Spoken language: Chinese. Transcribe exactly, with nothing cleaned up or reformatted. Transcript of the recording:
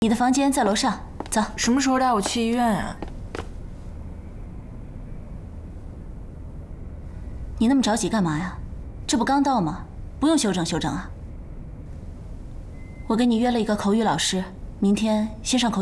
你的房间在楼上，走。 什么时候带我去医院啊？ 你那么着急干嘛呀？这不刚到吗？不用休整休整啊。我给你约了一个口语老师，明天先上口语。